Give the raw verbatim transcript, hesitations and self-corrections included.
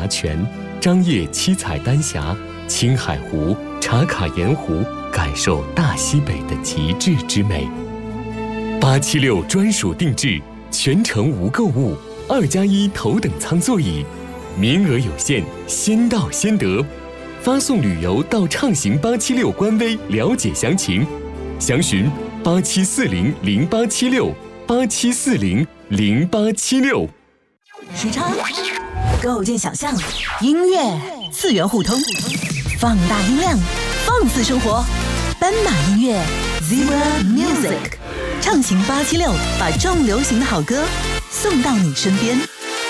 峡泉、张掖七彩丹霞、青海湖、茶卡盐湖，感受大西北的极致之美。八七六专属定制，全程无购物，二加一头等舱座椅，名额有限，先到先得。发送旅游到畅行八七六官微了解详情，详询八七四零零八七六八七四零零八七六。 时差，构建想象，音乐次元互通，放大音量，放肆生活。斑马音乐 Zebra Music， 畅行八七六，把重流行的好歌送到你身边。